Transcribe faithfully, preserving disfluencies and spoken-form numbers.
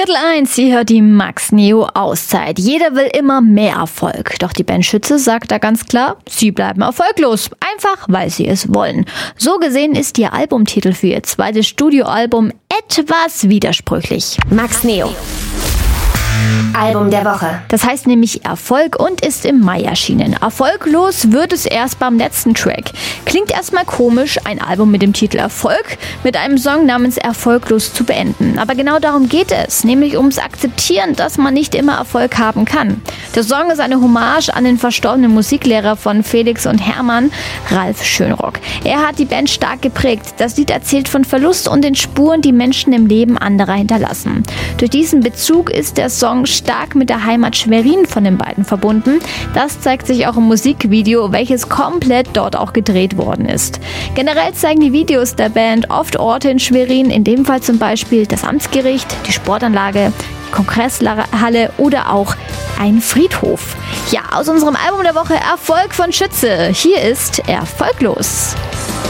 Viertel eins, ihr hört die Max Neo Auszeit. Jeder will immer mehr Erfolg. Doch die Band Schütze sagt da ganz klar, sie bleiben erfolglos. Einfach, weil sie es wollen. So gesehen ist ihr Albumtitel für ihr zweites Studioalbum etwas widersprüchlich. Max Neo. Album der Woche. Das heißt nämlich Erfolg und ist im Mai erschienen. Erfolglos wird es erst beim letzten Track. Klingt erstmal komisch, ein Album mit dem Titel Erfolg mit einem Song namens Erfolglos zu beenden. Aber genau darum geht es, nämlich ums Akzeptieren, dass man nicht immer Erfolg haben kann. Der Song ist eine Hommage an den verstorbenen Musiklehrer von Felix und Hermann, Ralf Schönrock. Er hat die Band stark geprägt. Das Lied erzählt von Verlust und den Spuren, die Menschen im Leben anderer hinterlassen. Durch diesen Bezug ist der Song stark mit der Heimat Schwerin von den beiden verbunden. Das zeigt sich auch im Musikvideo, welches komplett dort auch gedreht worden ist. Generell zeigen die Videos der Band oft Orte in Schwerin, in dem Fall zum Beispiel das Amtsgericht, die Sportanlage, die Kongresshalle oder auch ein Friedhof. Ja, aus unserem Album der Woche Erfolg von Schütze. Hier ist Erfolglos.